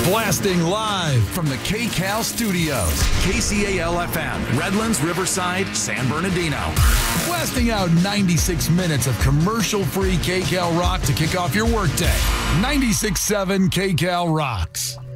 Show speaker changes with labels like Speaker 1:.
Speaker 1: Blasting live from the KCAL studios. KCAL-FM, Redlands, Riverside, San Bernardino. Blasting out 96 minutes of commercial-free KCAL rock to kick off your workday. 96.7 KCAL rocks.